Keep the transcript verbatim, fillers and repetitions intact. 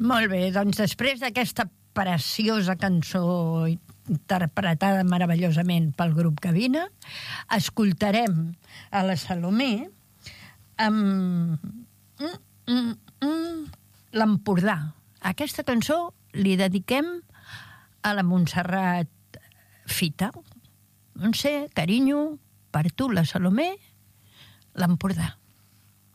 Molt bé, doncs després d'aquesta preciosa cançó interpretada meravellosament pel grup Gavina, escoltarem a la Salomé amb mm, mm, mm, l'Empordà. Aquesta cançó li dediquem a la Montserrat Fita. Montse, carinyo, per tu la Salomé, l'Empordà.